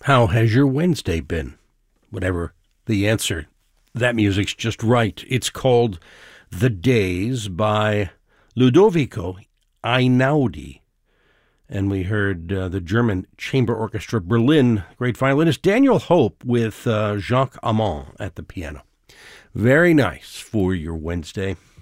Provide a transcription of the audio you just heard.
How has your Wednesday been? Whatever the answer, that music's just right. It's called The Days by Ludovico Einaudi. And we heard the German Chamber Orchestra Berlin great violinist Daniel Hope with Jacques Amand at the piano. Very nice for your Wednesday.